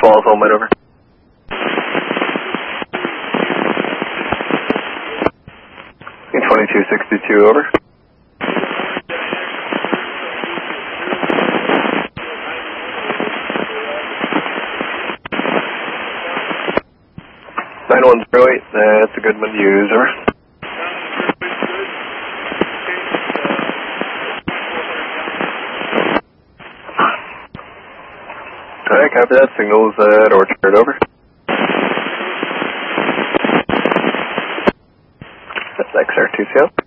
Falls, Homemade, over. In 2262, over. That's a good one, user. Alright, copy that. Signals at Orchard, over. That's XR2CL.